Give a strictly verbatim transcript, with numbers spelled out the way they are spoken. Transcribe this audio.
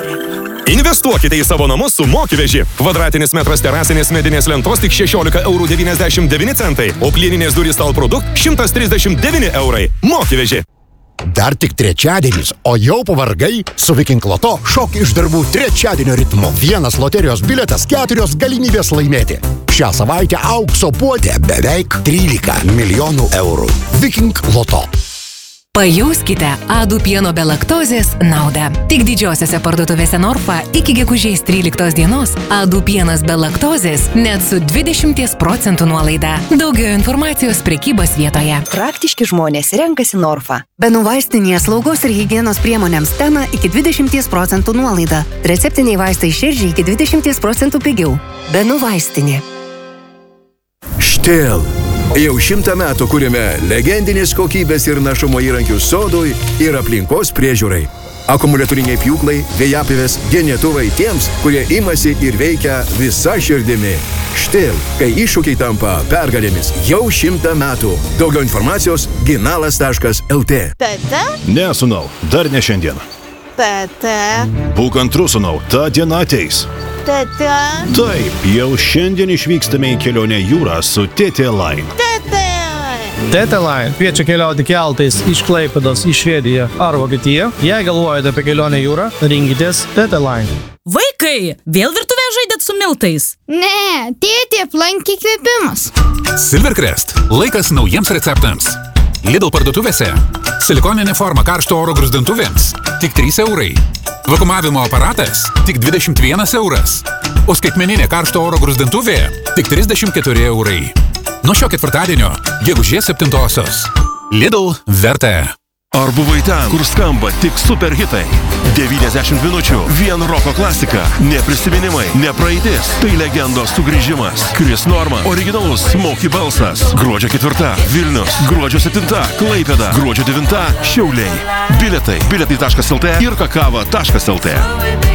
Investuokite į savo namus su Mokiveži. Kvadratinis metras terasinės medinės lentos tik šešiolika eurų devyniasdešimt devyni centai, o plieninės durys Talprodukt šimtas trisdešimt devyni eurai. Mokiveži. Dar tik trečiadienis, o jau pavargai? Su Viking Loto šok iš darbų trečiadienio ritmu. Vienas loterijos bilietas, keturios galimybės laimėti. Šią savaitę aukso puodė beveik trylika milijonų eurų. Viking Loto. Pajauskite Adų pieno be laktozės naudą. Tik didžiosiose parduotuvėse Norfa iki gegužės tryliktos dienos Adų pienas be laktozės net su dvidešimt procentų nuolaida. Daugiau informacijos prekybos vietoje. Praktiški žmonės renkasi Norfa. Benų vaistinėje slaugos ir higienos priemonėms Tena iki dvidešimt procentų nuolaida. Receptiniai vaistai širdžiai iki dvidešimt procentų pigiau. Benų vaistinė. Štel. Jau šimtą metų kūrėme legendinės kokybės ir našumo įrankius sodui ir aplinkos priežiūrai. Akumuliatoriniai pjūklai, vėjapivės, genėtuvai tiems, kurie imasi ir veikia visa širdimi. Štil, kai iššūkiai tampa pergalėmis jau šimtą metų. Daugiau informacijos ginalas taškas lt. Tata? Ne, sūnau, dar ne šiandien. Tata? Būk antrus, sūnau, ta diena ateis. Tata? Taip, jau šiandien išvykstame į kelionę jūrą su T T Line. Tata? T T Line kviečia keliauti keltais iš Klaipėdos į Švediją ar Vokietiją. Jei galvojate apie kelionę jūrą, rinkitės T T Line. Vaikai, vėl virtuvėje žaidėt su miltais? Ne, tėtė aplankė įkvėpimas. Silvercrest. Laikas naujiems receptams. Lidl parduotuvėse. Silikoninė forma karšto oro gruzdintuvėms. Tik trys eurai. Vakumavimo aparatas. Tik dvidešimt vienas euras. O skaitmeninė karšto oro gruzdintuvė. Tik trisdešimt keturi eurai. Nuo šio ketvirtadienio, gegužės septintosios. Lidl vertė. Ar buvai ten, kur skamba tik superhitai? devyniasdešimt minučių, vien roko klasika, ne prisiminimai, ne praeitis, tai legendos sugrįžimas. Chris Norman, originalus Smokey balsas. Gruodžio ketvirta, Vilnius, gruodžio septinta, Klaipėda, gruodžio devinta, Šiauliai. Bilietai, bilietai taškas lt ir kakava taškas lt.